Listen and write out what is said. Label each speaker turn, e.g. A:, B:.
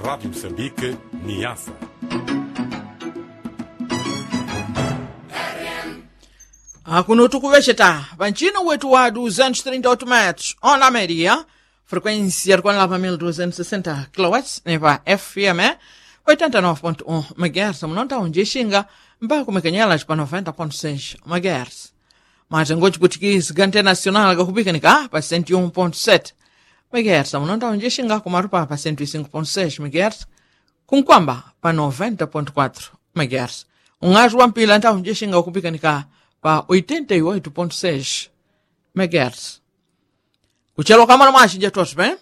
A: Rádio Moçambique, Niassa.
B: Kuno tukuvexeta pancino wetu wa 238 metros ona média frequência com lá para 1260 kW neva FM 89.1 MHz mnonta onde xinga mpaka kumekanyela pa 90.6 MHz mas ngoji putikis gante nacional gakupika nika pa 101.7 MHz mnonta onde xinga kumarupa pa 105.6 MHz kunkwamba pa 90.4 MHz ungaji wa mpila nta onde xinga kupika nika pa 88.6 MHz. Kuchelo kama na machi ja tospe.